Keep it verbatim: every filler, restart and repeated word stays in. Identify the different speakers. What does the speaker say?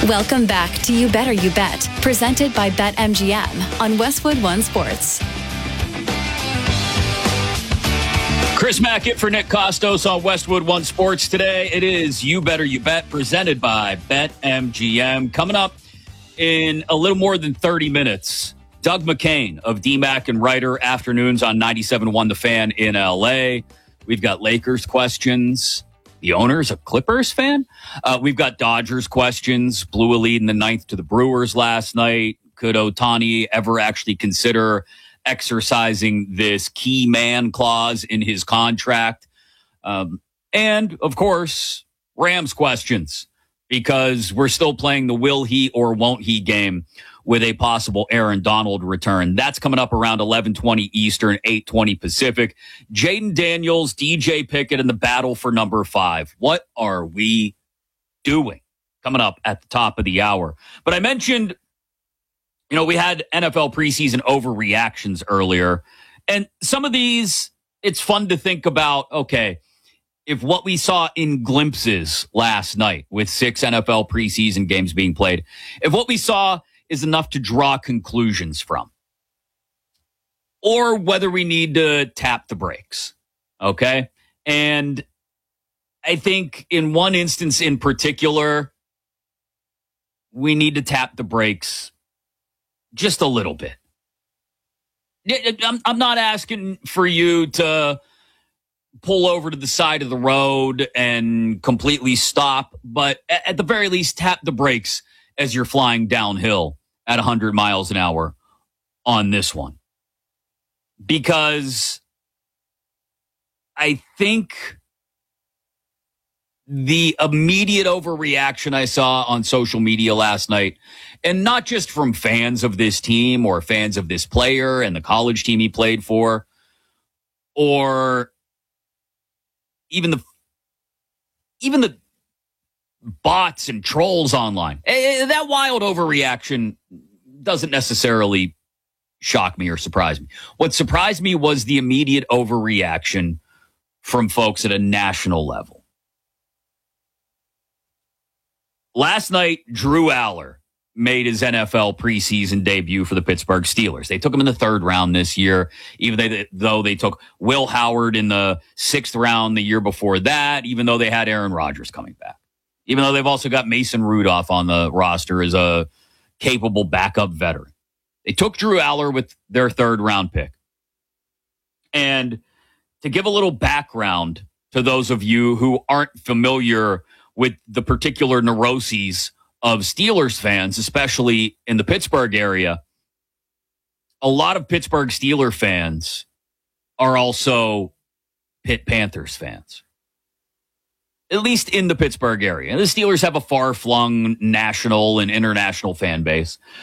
Speaker 1: Welcome back to You Better You Bet, presented by BetMGM on Westwood One Sports.
Speaker 2: Chris Mackett for Nick Costos on Westwood One Sports today. It is You Better You Bet, presented by BetMGM. Coming up in a little more than thirty minutes, Doug McCain of D Mac and Ryder Afternoons on ninety-seven point one The Fan in L A. We've got Lakers questions. The owner's a Clippers fan. Uh, we've got Dodgers questions. Blew a lead in the ninth to the Brewers last night. Could Ohtani ever actually consider exercising this key man clause in his contract? Um, and, of course, Rams questions, because we're still playing the will he or won't he game with a possible Aaron Donald return. That's coming up around eleven twenty Eastern, eight twenty Pacific. Jaden Daniels, D J Pickett in the battle for number five. What are we doing? Coming up at the top of the hour. But I mentioned, you know, we had N F L preseason overreactions earlier. And some of these, it's fun to think about, okay, if what we saw in glimpses last night with six N F L preseason games being played, if what we saw is enough to draw conclusions from, or whether we need to tap the brakes. Okay. And I think in one instance in particular, we need to tap the brakes just a little bit. I'm, I'm not asking for you to pull over to the side of the road and completely stop, but at the very least, tap the brakes as you're flying downhill at one hundred miles an hour on this one. Because I think the immediate overreaction I saw on social media last night, and not just from fans of this team or fans of this player and the college team he played for, or even the even the bots and trolls online. That wild overreaction doesn't necessarily shock me or surprise me. What surprised me was the immediate overreaction from folks at a national level. Last night, Drew Aller made his N F L preseason debut for the Pittsburgh Steelers. They took him in the third round this year, even though they took Will Howard in the sixth round the year before that, even though they had Aaron Rodgers coming back. Even though they've also got Mason Rudolph on the roster as a capable backup veteran. They took Drew Aller with their third round pick. And to give a little background to those of you who aren't familiar with the particular neuroses of Steelers fans, especially in the Pittsburgh area, a lot of Pittsburgh Steelers fans are also Pitt Panthers fans. At least in the Pittsburgh area. The Steelers have a far-flung national and international fan base.